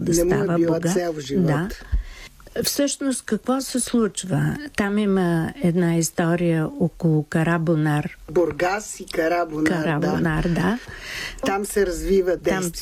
да става богат. Цел в живота. Да. Всъщност, какво се случва? Там има една история около Карабонар. Бургас и Карабонар, да. Там се развива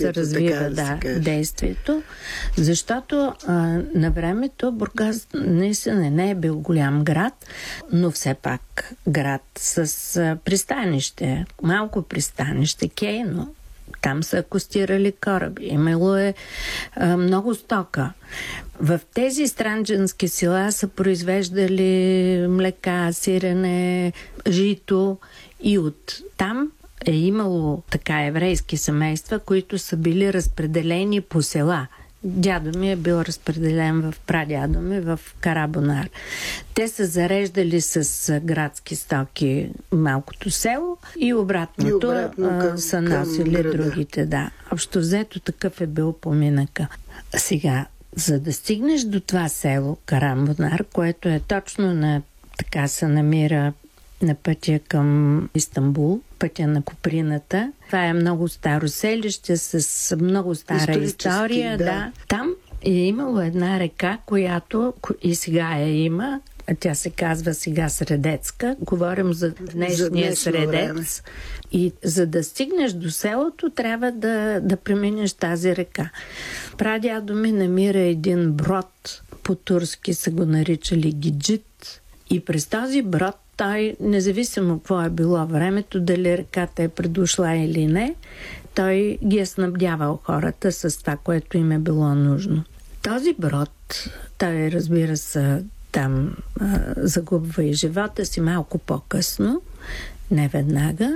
действието, защото на времето Бургас наистина не е бил голям град, но все пак град с пристанище, малко пристанище, кейно. Там са акостирали кораби. Имало е много стока. В тези странджански села са произвеждали млека, сирене, жито и от там е имало така еврейски семейства, които са били разпределени по села. Дядо ми е бил разпределен в прадядо ми в Карабонар. Те са зареждали с градски стоки малкото село и обратното са носили другите. Да. Общо взето такъв е бил поминъка. Сега, за да стигнеш до това село Карабонар, което е точно така се намира на пътя към Истанбул, пътя на Куприната. Това е много старо селище с много стара история. Да. Там е имало една река, която и сега има. Тя се казва сега Средецка. Говорим за днешния Средец. И за да стигнеш до селото, трябва да преминеш тази река. Прадядо ми намира един брод. По-турски са го наричали Гиджит. И през този брод той, независимо какво е било времето, дали реката е предушла или не, той ги е снабдявал хората с това, което им е било нужно. Този брод, той, разбира се, там загубва и живота си малко по-късно, не веднага.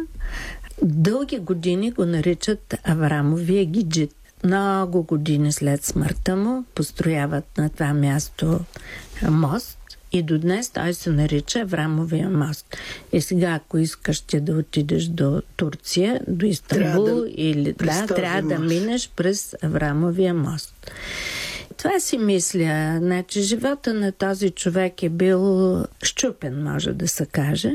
Дълги години го наричат Аврамовия Гиджит. Много години след смъртта му построяват на това място мост. И до днес той се нарича Аврамовия мост. И сега, ако искаш да отидеш до Турция, до Истанбул, трябва да минеш през Аврамовия мост. Това си мисля. Значи, живота на този човек е бил счупен, може да се каже.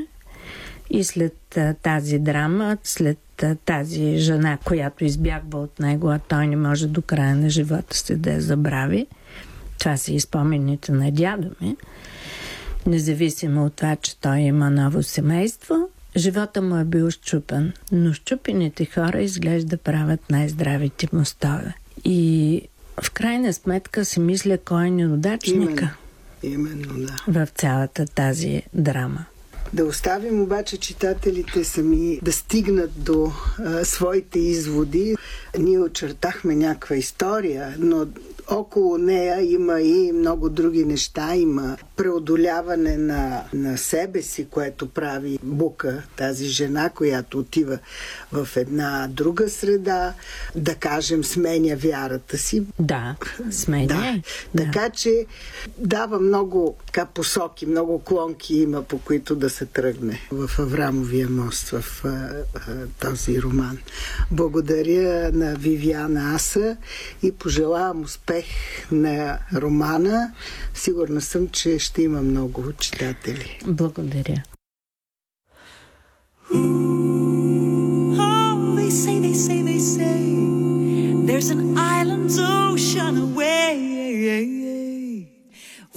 И след тази драма, след тази жена, която избягва от него, а той не може до края на живота си да я забрави. Това са и спомените на дядо ми. Независимо от това, че той има ново семейство, живота му е бил счупен. Но счупените хора изглежда правят най-здравите мостове. И в крайна сметка си мисля кой е неудачника. Именно, да. В цялата тази драма. Да оставим обаче читателите сами да стигнат до своите изводи. Ние очертахме някаква история, но около нея има и много други неща. Има преодоляване на себе си, което прави Бука, тази жена, която отива в една друга среда, да кажем, сменя вярата си. Да, сменя. Да. Така че дава много посоки, много клонки има, по които да се тръгне в Аврамовия мост, в този роман. Благодаря на Вивиана Аса и пожелавам успех на романа. Сигурна съм, че ще има много читатели. Благодаря. Oh, they say, there's an island's ocean away.